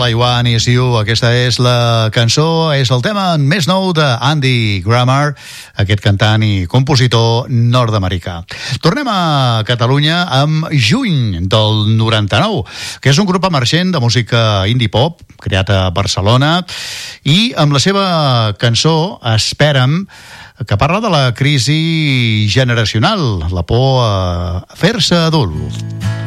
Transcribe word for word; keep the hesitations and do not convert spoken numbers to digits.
All I Want Is You. Aquesta és la cançó, és el tema més nou d'Andy Grammer, aquest cantant i compositor nord-americà. Tornem a Catalunya amb Juny del noranta-nou, que és un grup emergent de música indie pop, creat a Barcelona, i amb la seva cançó Espera'm, que parla de la crisi generacional, la por a fer-se adult.